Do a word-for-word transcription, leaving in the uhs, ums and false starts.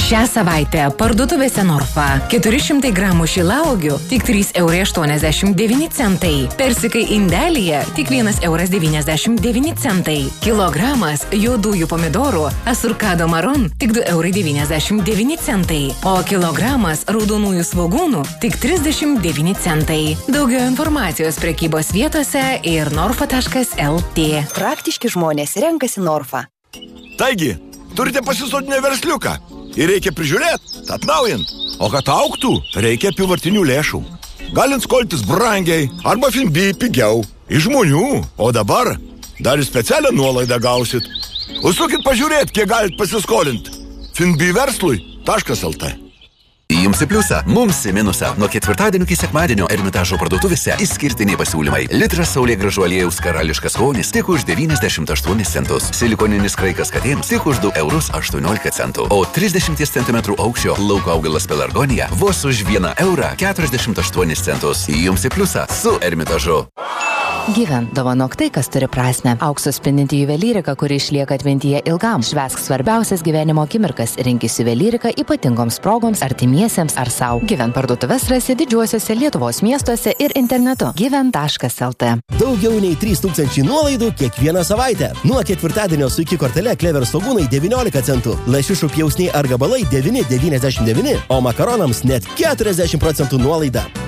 Šią savaitę parduotuvėse Norfa keturi šimtai gramų šilauogių tik trys eurai aštuoniasdešimt devyni centai. Persikai indelyje tik vienas euras devyniasdešimt devyni centai. Kilogramas juodųjų pomidorų asurkado maron tik du eurai devyniasdešimt devyni centai. O kilogramas raudonųjų svogūnų tik trisdešimt devyni centai. Daugiau informacijos prekybos vietose ir norfa taškas el tė. Praktiški žmonės renkasi Norfa. Taigi, turite pasisodinę versliuką ir reikia prižiūrėti, atnaujint. O kad augtų, reikia apyvartinių lėšų. Galint skoltis brangiai arba Finbi pigiau. Iš žmonių. O dabar dar ir specialią nuolaidą gausit. Užsukit pažiūrėti, kiek galit pasiskolinti. Finbi verslui taškas el tė. Jums į pliusą, mums į minusą. Nuo ketvirtadienio iki sekmadienio Ermitažo parduotuvėse išskirtiniai pasiūlymai. Litras saulėgrąžų aliejaus karališkas skonis tik už devyniasdešimt aštuonis centus. Silikoninis kraikas katėms tik už du eurus aštuoniolika centų. O trisdešimt centimetrų aukščio lauko augalas pelargonija vos už vieną eurą keturiasdešimt aštuonis centus. Jums į pliusą su Ermitažu. Gyvent, dovanok tai, kas turi prasmę. Aukso spindinti juvelyrika, kuri išlieka atmintyje ilgam. Švęsk svarbiausias gyvenimo akimirkas. Rinkis juvelyrika ypatingoms progoms, artimiesiems ar sau. Gyvent parduotuves rasi didžiuosiuose Lietuvos miestuose ir internetu. gyvent taškas el tė. Daugiau nei trys tūkstančiai nuolaidų kiekvieną savaitę. Nuo ketvirtadienio su iki kortele Klever svogūnai devyniolika centų. Lašišų pjausniai ar gabalai devyni devyniasdešimt devyni, o makaronams net keturiasdešimt procentų nuolaida.